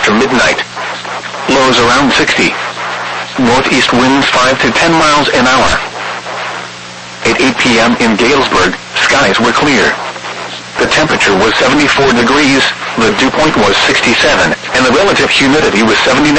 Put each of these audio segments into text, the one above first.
after midnight. Lows around 60. Northeast winds 5 to 10 miles an hour. At 8 p.m. in Galesburg, skies were clear. The temperature was 74 degrees, the dew point was 67, and the relative humidity was 79%.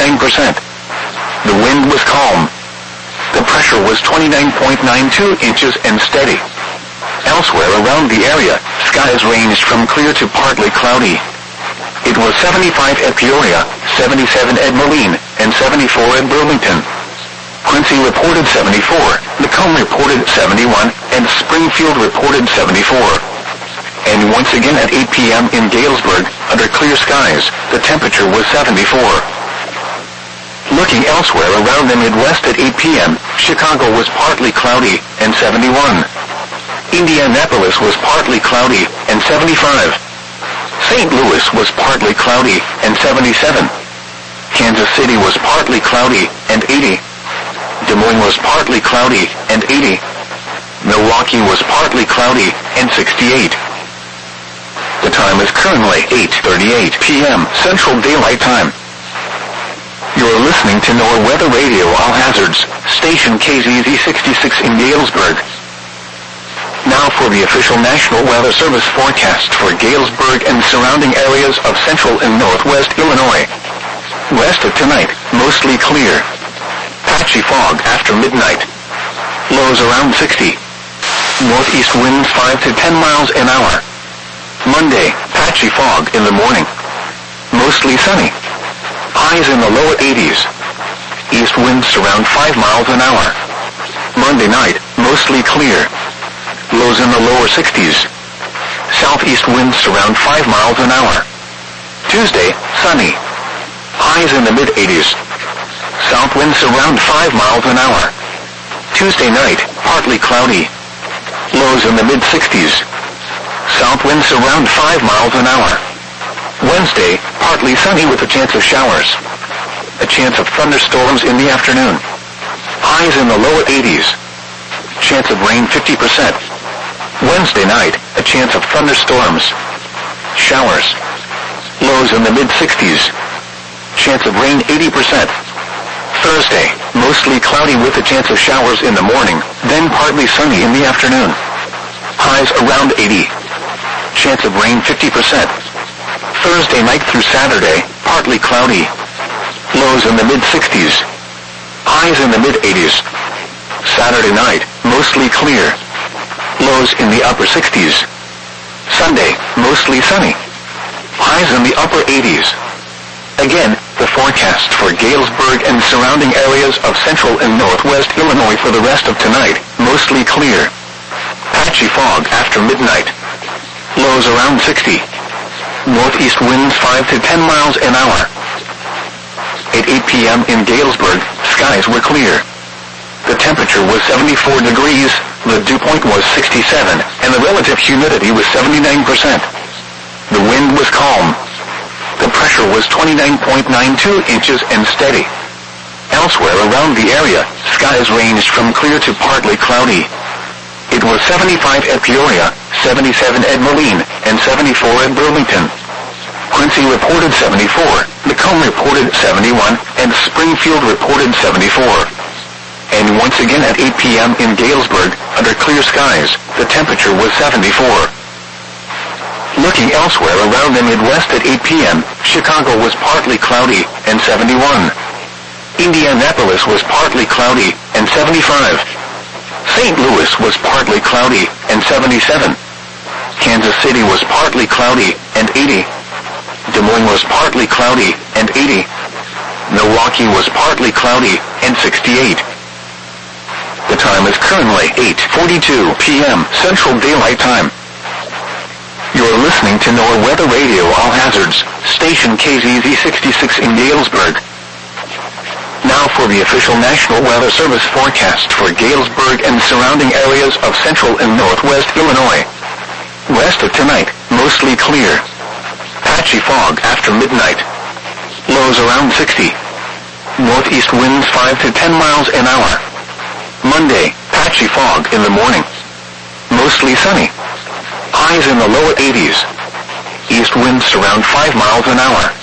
The wind was calm. The pressure was 29.92 inches and steady. Elsewhere around the area, skies ranged from clear to partly cloudy. It was 75 at Peoria, 77 at Moline, and 74 at Burlington. Quincy reported 74, Macomb reported 71, and Springfield reported 74. And once again at 8 p.m. in Galesburg, under clear skies, the temperature was 74. Looking elsewhere around the Midwest at 8 p.m., Chicago was partly cloudy, and 71. Indianapolis was partly cloudy, and 75. St. Louis was partly cloudy, and 77. Kansas City was partly cloudy, and 80. Des Moines was partly cloudy, and 80. Milwaukee was partly cloudy, and 68. The time is currently 8:38 p.m. Central Daylight Time. You're listening to NOAA Weather Radio All Hazards, station KZZ 66 in Galesburg. Now for the official National Weather Service forecast for Galesburg and surrounding areas of central and northwest Illinois. West of tonight, mostly clear. Patchy fog after midnight. Lows around 60. Northeast winds 5 to 10 miles an hour. Monday, patchy fog in the morning. Mostly sunny. Highs in the lower 80s. East winds around 5 miles an hour. Monday night, mostly clear. Lows in the lower 60s. Southeast winds around 5 miles an hour. Tuesday, sunny. Highs in the mid-80s. South winds around 5 miles an hour. Tuesday night, partly cloudy. Lows in the mid-60s. South winds around 5 miles an hour. Wednesday, partly sunny with a chance of showers. A chance of thunderstorms in the afternoon. Highs in the lower 80s. Chance of rain 50%. Wednesday night, a chance of thunderstorms. Showers. Lows in the mid-60s. Chance of rain 80%. Thursday, mostly cloudy with a chance of showers in the morning, then partly sunny in the afternoon. Highs around 80. Chance of rain 50%. Thursday night through Saturday, partly cloudy. Lows in the mid-60s. Highs in the mid-80s. Saturday night, mostly clear. Lows in the upper 60s. Sunday, mostly sunny. Highs in the upper 80s. Again, the forecast for Galesburg and surrounding areas of central and northwest Illinois for the rest of tonight, mostly clear. Patchy fog after midnight. Lows around 60. Northeast winds 5 to 10 miles an hour. At 8 p.m. in Galesburg, skies were clear. The temperature was 74 degrees, the dew point was 67, and the relative humidity was 79%. The wind was calm. The pressure was 29.92 inches and steady. Elsewhere around the area, skies ranged from clear to partly cloudy. It was 75 at Peoria, 77 at Moline, and 74 at Burlington. Quincy reported 74, Macomb reported 71, and Springfield reported 74. And once again at 8 p.m. in Galesburg, under clear skies, the temperature was 74. Looking elsewhere around the Midwest at 8 p.m., Chicago was partly cloudy, and 71. Indianapolis was partly cloudy, and 75. St. Louis was partly cloudy, and 77. Kansas City was partly cloudy, and 80. Des Moines was partly cloudy, and 80. Milwaukee was partly cloudy, and 68. The time is currently 8:42 p.m. Central Daylight Time. You're listening to NOAA Weather Radio All Hazards, station KZZ 66 in Galesburg. Now for the official National Weather Service forecast for Galesburg and surrounding areas of central and northwest Illinois. West of tonight, mostly clear. Patchy fog after midnight. Lows around 60. Northeast winds 5 to 10 miles an hour. Monday, patchy fog in the morning. Mostly sunny. Highs in the lower 80s. East winds around 5 miles an hour.